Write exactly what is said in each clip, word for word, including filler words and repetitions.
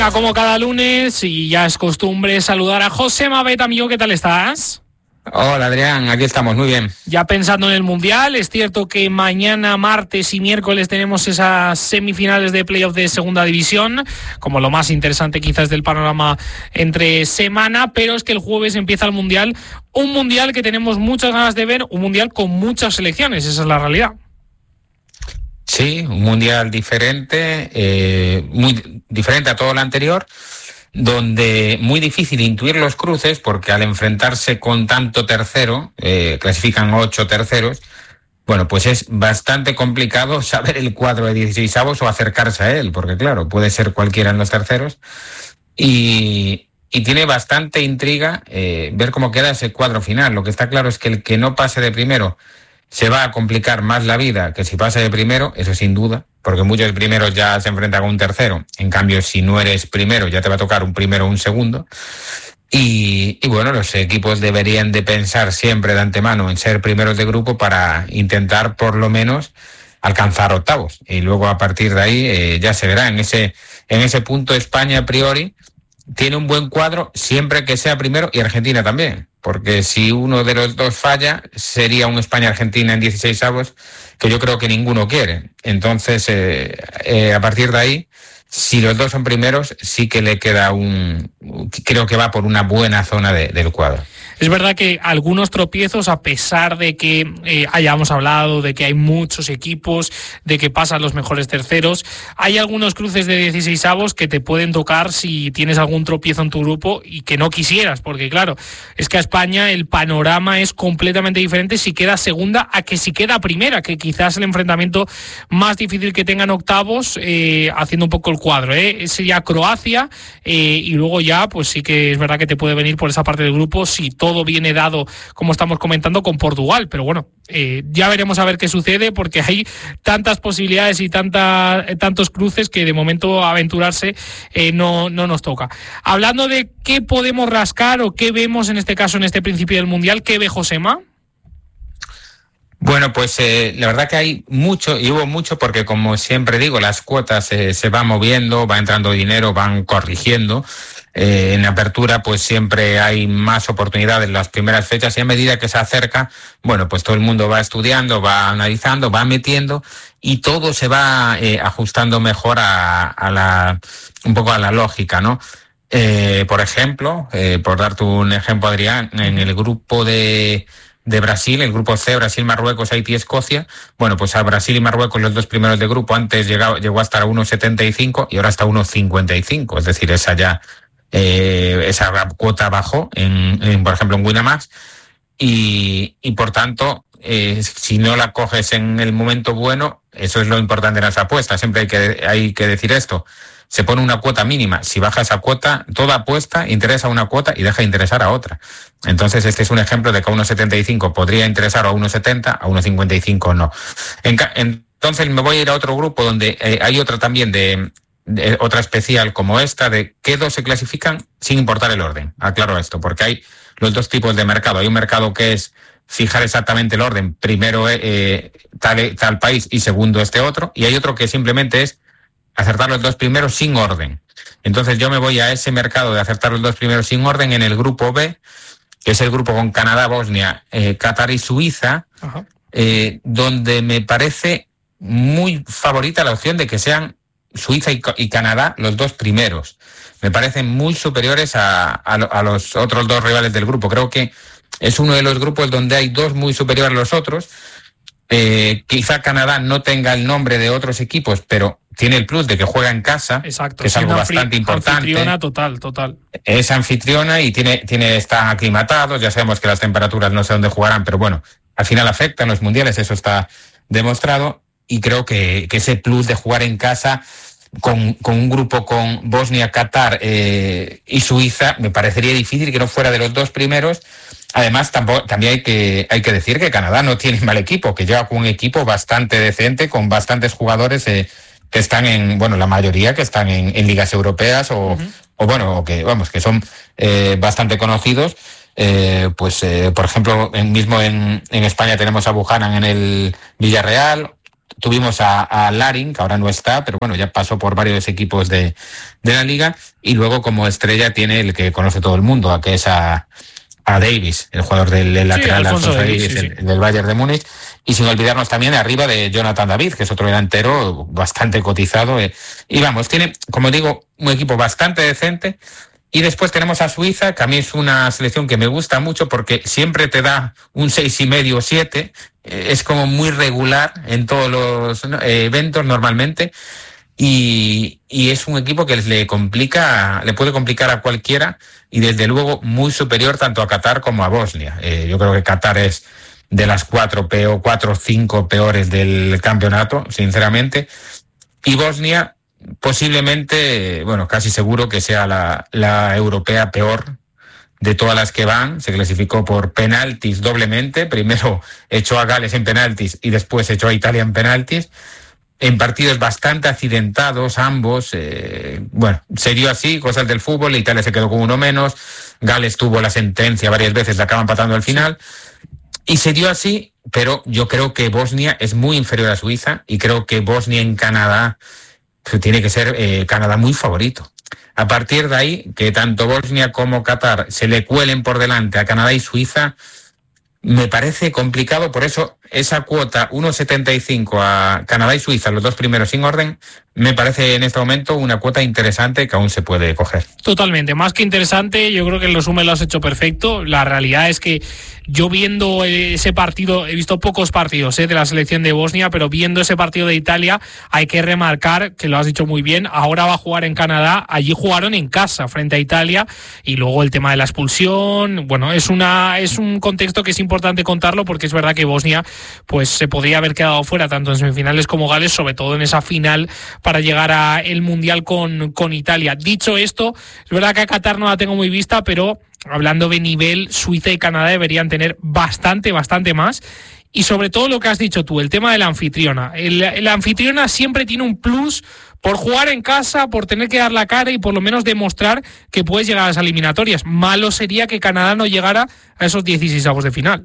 Como cada lunes, y ya es costumbre saludar a Josema Bet, amigo, ¿qué tal estás? Hola Adrián, aquí estamos, muy bien. Ya pensando en el Mundial, es cierto que mañana, martes y miércoles tenemos esas semifinales de playoff de Segunda División, como lo más interesante quizás del panorama entre semana, pero es que el jueves empieza el Mundial, un Mundial que tenemos muchas ganas de ver, un Mundial con muchas selecciones, esa es la realidad. Sí, un Mundial diferente, eh, muy diferente a todo lo anterior, donde muy difícil intuir los cruces, porque al enfrentarse con tanto tercero, eh, clasifican ocho terceros, bueno, pues es bastante complicado saber el cuadro de dieciseisavos o acercarse a él, porque claro, puede ser cualquiera en los terceros, y, y tiene bastante intriga eh, ver cómo queda ese cuadro final. Lo que está claro es que el que no pase de primero se va a complicar más la vida que si pasa de primero, eso sin duda, porque muchos primeros ya se enfrentan con un tercero. En cambio, si no eres primero, ya te va a tocar un primero o un segundo. Y, y bueno, los equipos deberían de pensar siempre de antemano en ser primeros de grupo para intentar por lo menos alcanzar octavos. Y luego a partir de ahí eh, ya se verá. En ese, en ese punto España a priori tiene un buen cuadro siempre que sea primero, y Argentina también, porque si uno de los dos falla sería un España-Argentina en dieciseisavos que yo creo que ninguno quiere. Entonces eh, eh, a partir de ahí, si los dos son primeros, sí que le queda un, creo que va por una buena zona de, del cuadro. Es verdad que algunos tropiezos, a pesar de que eh, hayamos hablado de que hay muchos equipos, de que pasan los mejores terceros, hay algunos cruces de dieciseisavos que te pueden tocar si tienes algún tropiezo en tu grupo y que no quisieras, porque claro, es que a España el panorama es completamente diferente si queda segunda a que si queda primera, que quizás el enfrentamiento más difícil que tengan octavos, eh, haciendo un poco el cuadro, ¿eh? Sería Croacia, eh, y luego ya, pues sí que es verdad que te puede venir por esa parte del grupo si todo todo viene dado, como estamos comentando, con Portugal, pero bueno, eh, ya veremos a ver qué sucede, porque hay tantas posibilidades y tanta, tantos cruces que de momento aventurarse eh, no, no nos toca. Hablando de qué podemos rascar o qué vemos en este caso en este principio del Mundial, ¿qué ve Josema? Bueno, pues eh, la verdad que hay mucho, y hubo mucho, porque como siempre digo, las cuotas eh, se van moviendo, va entrando dinero, van corrigiendo. Eh, en apertura pues siempre hay más oportunidades en las primeras fechas, y a medida que se acerca, bueno, pues todo el mundo va estudiando, va analizando, va metiendo, y todo se va eh, ajustando mejor a, a la, un poco a la lógica, ¿no? Eh, por ejemplo, eh, por darte un ejemplo, Adrián, en el grupo de de Brasil, el grupo C, Brasil, Marruecos, Haití, Escocia, bueno, pues a Brasil y Marruecos, los dos primeros de grupo, antes llegó, llegó a estar a uno setenta y cinco y ahora está a uno cincuenta y cinco, es decir, esa ya eh, esa cuota bajó, en, en, por ejemplo, en Winamax, y, y por tanto, eh, si no la coges en el momento bueno, eso es lo importante en las apuestas, siempre hay que, hay que decir esto. Se pone una cuota mínima. Si baja esa cuota, toda apuesta interesa a una cuota y deja de interesar a otra. Entonces, este es un ejemplo de que a uno setenta y cinco podría interesar, a uno setenta, a uno cincuenta y cinco no. En, entonces, me voy a ir a otro grupo donde eh, hay otra también de, de otra especial como esta, de qué dos se clasifican sin importar el orden. Aclaro esto, porque hay los dos tipos de mercado. Hay un mercado que es fijar exactamente el orden, primero eh, tal, tal país y segundo este otro, y hay otro que simplemente es acertar los dos primeros sin orden. Entonces yo me voy a ese mercado de acertar los dos primeros sin orden en el grupo B, que es el grupo con Canadá, Bosnia, eh, Qatar y Suiza, eh, donde me parece muy favorita la opción de que sean Suiza y, y Canadá los dos primeros. Me parecen muy superiores a, a, a los otros dos rivales del grupo. Creo que es uno de los grupos donde hay dos muy superiores a los otros. Eh, quizá Canadá no tenga el nombre de otros equipos, pero tiene el plus de que juega en casa, exacto, que es algo bastante importante. Anfitriona total, total. Es anfitriona y tiene, tiene, está aclimatado. Ya sabemos que las temperaturas no sé dónde jugarán, pero bueno, al final afectan los mundiales, eso está demostrado. Y creo que, que ese plus de jugar en casa con, con un grupo con Bosnia, Qatar eh, y Suiza, me parecería difícil que no fuera de los dos primeros. Además, tampoco, también hay que, hay que decir que Canadá no tiene mal equipo, que lleva con un equipo bastante decente, con bastantes jugadores eh, que están en, bueno, la mayoría que están en, en ligas europeas o, uh-huh. o bueno, o que, vamos, que son eh, bastante conocidos. Eh, pues, eh, por ejemplo, en, mismo en, en España tenemos a Buchanan en el Villarreal, tuvimos a, a Larin, que ahora no está, pero bueno, ya pasó por varios equipos de, de la liga, y luego como estrella tiene el que conoce todo el mundo, que es a, a Davis, el jugador del, del lateral, sí, Alfonso, Alfonso Davis, Davis sí, el, sí. del Bayern de Múnich, y sin olvidarnos también de arriba de Jonathan David, que es otro delantero bastante cotizado, eh, y vamos, tiene, como digo, un equipo bastante decente. Y después tenemos a Suiza, que a mí es una selección que me gusta mucho porque siempre te da un seis y medio o siete, es como muy regular en todos los eventos normalmente, y, y es un equipo que le complica, le puede complicar a cualquiera, y desde luego muy superior tanto a Qatar como a Bosnia. Eh, yo creo que Qatar es de las cuatro peor, cuatro o cinco peores del campeonato, sinceramente, y Bosnia posiblemente, bueno, casi seguro que sea la, la europea peor de todas las que van. Se clasificó por penaltis doblemente, primero echó a Gales en penaltis y después echó a Italia en penaltis, en partidos bastante accidentados ambos, eh, bueno, se dio así, cosas del fútbol, Italia se quedó con uno menos, Gales tuvo la sentencia varias veces, la acaba empatando al final, y se dio así, pero yo creo que Bosnia es muy inferior a Suiza, y creo que Bosnia en Canadá tiene que ser eh, Canadá muy favorito. A partir de ahí, que tanto Bosnia como Qatar se le cuelen por delante a Canadá y Suiza, me parece complicado. Por eso esa cuota uno setenta y cinco a Canadá y Suiza, los dos primeros sin orden, me parece en este momento una cuota interesante que aún se puede coger. Totalmente, más que interesante, yo creo que el resumen lo has hecho perfecto. La realidad es que yo viendo ese partido, he visto pocos partidos ¿eh? de la selección de Bosnia, pero viendo ese partido de Italia hay que remarcar, que lo has dicho muy bien, ahora va a jugar en Canadá, allí jugaron en casa frente a Italia, y luego el tema de la expulsión, bueno, es una es un contexto que es importante contarlo, porque es verdad que Bosnia pues se podría haber quedado fuera tanto en semifinales como Gales, sobre todo en esa final para llegar a el Mundial con, con Italia. Dicho esto, es verdad que a Qatar no la tengo muy vista, pero hablando de nivel, Suiza y Canadá deberían tener bastante, bastante más. Y sobre todo lo que has dicho tú, el tema de la anfitriona. El, la anfitriona siempre tiene un plus por jugar en casa, por tener que dar la cara y por lo menos demostrar que puedes llegar a las eliminatorias. Malo sería que Canadá no llegara a esos dieciseisavos de final.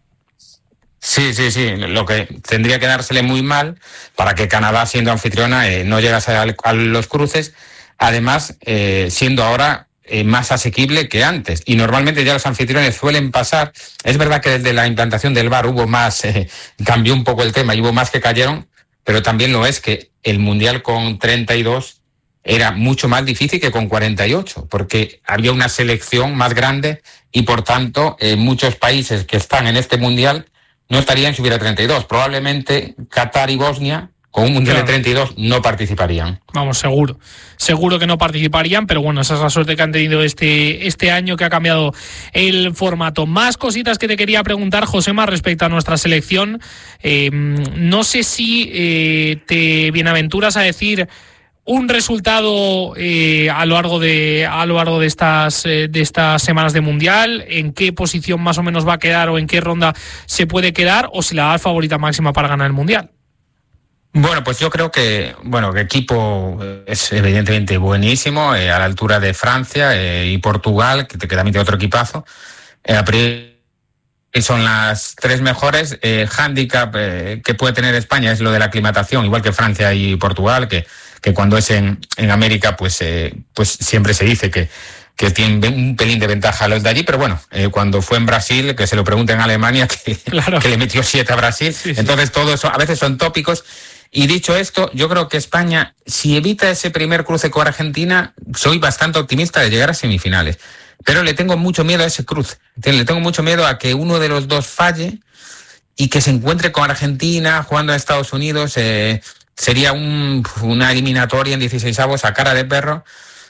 Sí, sí, sí. Lo que tendría que dársele muy mal para que Canadá, siendo anfitriona, eh, no llegase a, a los cruces. Además, eh, siendo ahora eh, más asequible que antes. Y normalmente ya los anfitriones suelen pasar. Es verdad que desde la implantación del V A R hubo más, eh, cambió un poco el tema y hubo más que cayeron, pero también lo es que el Mundial con treinta y dos era mucho más difícil que con cuarenta y ocho, porque había una selección más grande y, por tanto, eh, muchos países que están en este Mundial no estarían si hubiera treinta y dos. Probablemente Qatar y Bosnia, con un Mundial claro. de treinta y dos, no participarían. Vamos, seguro. Seguro que no participarían, pero bueno, esa es la suerte que han tenido este, este año, que ha cambiado el formato. Más cositas que te quería preguntar, Josema, respecto a nuestra selección. Eh, no sé si eh, te bienaventuras a decir un resultado eh, a lo largo de a lo largo de estas eh, de estas semanas de Mundial, en qué posición más o menos va a quedar o en qué ronda se puede quedar, o si la da favorita máxima para ganar el Mundial. Bueno, pues yo creo que bueno que equipo es evidentemente buenísimo, eh, a la altura de Francia eh, y Portugal, que, que también tiene otro equipazo. Eh, a priori son las tres mejores. Eh, handicap eh, que puede tener España es lo de la aclimatación, igual que Francia y Portugal, que que cuando es en, en América, pues eh, pues siempre se dice que, que tienen un pelín de ventaja a los de allí, pero bueno, eh, cuando fue en Brasil, que se lo pregunten a Alemania, que, claro. que le metió siete a Brasil, sí, sí. Entonces todo eso a veces son tópicos. Y dicho esto, yo creo que España, si evita ese primer cruce con Argentina, soy bastante optimista de llegar a semifinales, pero le tengo mucho miedo a ese cruce, le tengo mucho miedo a que uno de los dos falle y que se encuentre con Argentina jugando a Estados Unidos. eh, Sería un, una eliminatoria en dieciseisavos a cara de perro.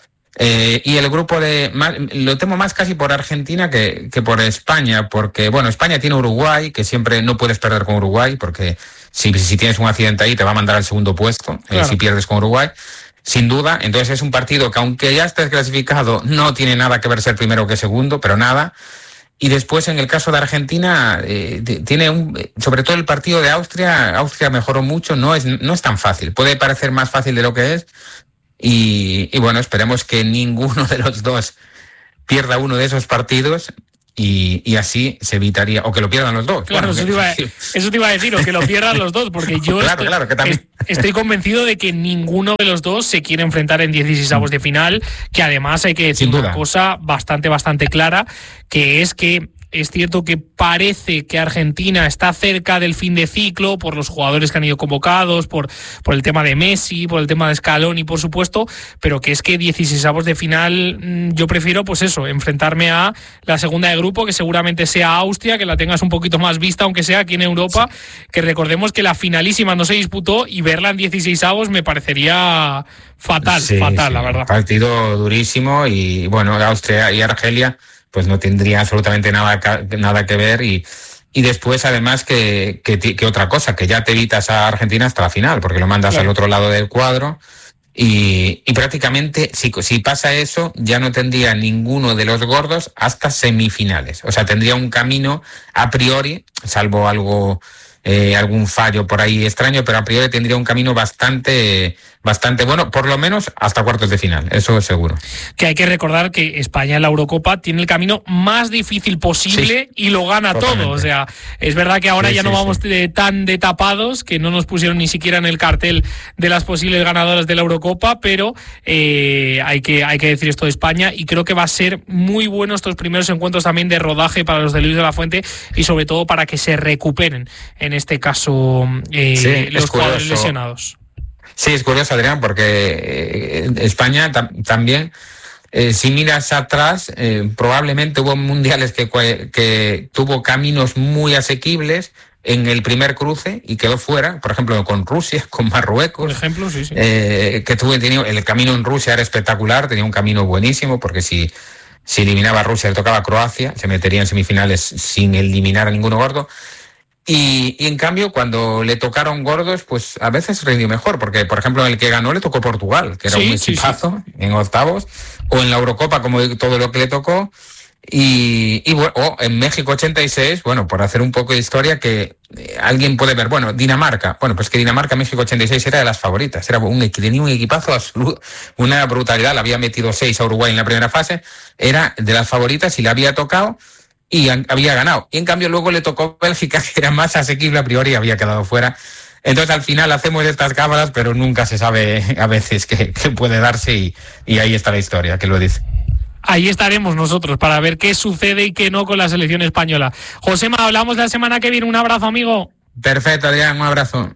Eh, y el grupo de... Más, lo temo más casi por Argentina que, que por España, porque, bueno, España tiene Uruguay, que siempre no puedes perder con Uruguay, porque si, si tienes un accidente ahí te va a mandar al segundo puesto, claro. eh, si pierdes con Uruguay, sin duda. Entonces es un partido que, aunque ya estés clasificado, no tiene nada que ver ser primero que segundo, pero nada. Y después, en el caso de Argentina, eh, tiene un, sobre todo el partido de Austria, Austria mejoró mucho, no es, no es tan fácil, puede parecer más fácil de lo que es, y, y bueno, esperemos que ninguno de los dos pierda uno de esos partidos y, y así se evitaría, o que lo pierdan los dos. Claro, bueno, eso, que, te iba, eso te iba a decir, o que lo pierdan los dos, porque yo claro, estoy, claro, que también. estoy convencido de que ninguno de los dos se quiere enfrentar en dieciseisavos de final, que además hay que decir una cosa bastante, bastante clara, que es que es cierto que parece que Argentina está cerca del fin de ciclo por los jugadores que han ido convocados, por, por el tema de Messi, por el tema de Scaloni, por supuesto, pero que es que dieciseisavos de final yo prefiero, pues eso, enfrentarme a la segunda de grupo, que seguramente sea Austria, que la tengas un poquito más vista, aunque sea aquí en Europa, que recordemos que la finalísima no se disputó y verla en dieciseisavos me parecería fatal, sí, fatal, sí, la verdad. Partido durísimo y bueno, Austria y Argelia pues no tendría absolutamente nada, nada que ver y, y después además que, que, que otra cosa, que ya te evitas a Argentina hasta la final, porque lo mandas claro. al otro lado del cuadro y, y prácticamente si, si pasa eso ya no tendría ninguno de los gordos hasta semifinales, o sea tendría un camino a priori, salvo algo... Eh, algún fallo por ahí extraño, pero a priori tendría un camino bastante bastante bueno, por lo menos hasta cuartos de final, eso es seguro. Que hay que recordar que España en la Eurocopa tiene el camino más difícil posible sí, y lo gana totalmente. todo, o sea, es verdad que ahora sí, ya no sí, vamos sí. De, tan de tapados, que no nos pusieron ni siquiera en el cartel de las posibles ganadoras de la Eurocopa, pero eh, hay que hay que decir esto de España y creo que va a ser muy bueno estos primeros encuentros también de rodaje para los de Luis de la Fuente y sobre todo para que se recuperen en este caso eh, sí, los jugadores lesionados. Sí, es curioso, Adrián, porque eh, España tam- también, eh, si miras atrás, eh, probablemente hubo mundiales que, que tuvo caminos muy asequibles en el primer cruce y quedó fuera, por ejemplo, con Rusia, con Marruecos. Por ejemplo, sí, sí. Eh, que tuvo, tenía, el camino en Rusia era espectacular, tenía un camino buenísimo, porque si, si eliminaba a Rusia, le tocaba a Croacia, se metería en semifinales sin eliminar a ninguno gordo. Y, y en cambio, cuando le tocaron gordos, pues a veces rindió mejor, porque por ejemplo el que ganó le tocó Portugal, que era sí, un equipazo sí, sí. en octavos, o en la Eurocopa, como todo lo que le tocó, y, y bueno, o en México ochenta y seis, bueno, por hacer un poco de historia que eh, alguien puede ver, bueno, Dinamarca, bueno, pues que Dinamarca, México ochenta y seis era de las favoritas, era un, tenía un equipazo absoluto, una brutalidad, le había metido seis a Uruguay en la primera fase, era de las favoritas y le había tocado, y había ganado. Y en cambio luego le tocó Bélgica, que era más asequible a priori y había quedado fuera. Entonces al final hacemos estas cámaras, pero nunca se sabe a veces qué, qué puede darse y, y ahí está la historia, que lo dice. Ahí estaremos nosotros para ver qué sucede y qué no con la selección española. Josema, hablamos la semana que viene. Un abrazo, amigo. Perfecto, Adrián, un abrazo.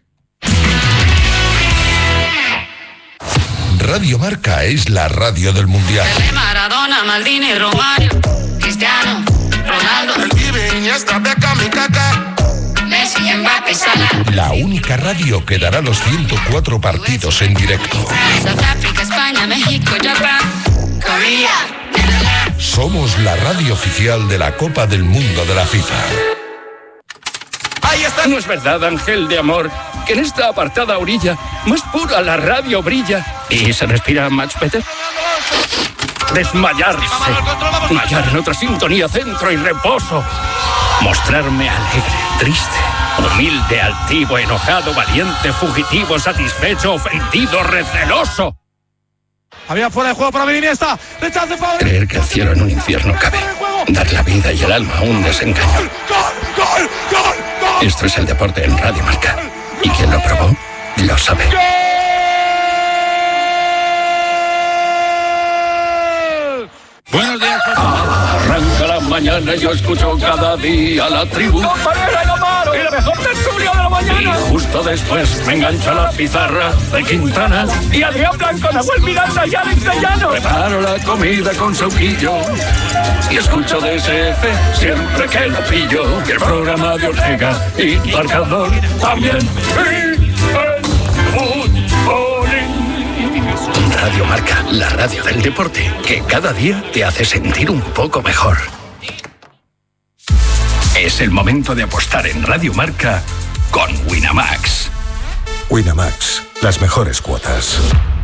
Radio Marca es la radio del Mundial. Maradona, Maldini, Romario, Cristiano, Ronaldo, el Pibe, Iniesta, Beckham, Kaká, Messi, Mbappé, Salah. La única radio que dará los ciento cuatro partidos en directo. Sudáfrica, España, México, Japón, Corea. Somos la radio oficial de la Copa del Mundo de la FIFA. Ahí está. ¿No es verdad, ángel de amor, que en esta apartada orilla más pura la radio brilla y se respira much better? Desmayarse, mallar en otra sintonía, centro y reposo, mostrarme alegre, triste, humilde, altivo, enojado, valiente, fugitivo, satisfecho, ofendido, receloso. Había fuera de juego para Iniesta, rechace para... Creer que el cielo en un infierno cabe, dar la vida y el alma a un desengaño. ¡Gol, gol, gol, gol! Esto es el deporte en Radio Marca, y quien lo probó, lo sabe. Buenos días, arranca la mañana y yo escucho cada día la tribu. ¡Compañera, no paro! ¡Y la mejor tertulia de la mañana! Y justo después me engancha la pizarra de Quintana. Y Adrián Blanco, Nahuel Miranda y Alex de Llano. Preparo la comida con Sauquillo y escucho D S F siempre que lo pillo. Y el programa de Ortega y Marcador también. Y el fútbolín. Radio Marca, la radio del deporte, que cada día te hace sentir un poco mejor. Es el momento de apostar en Radio Marca con Winamax. Winamax, las mejores cuotas.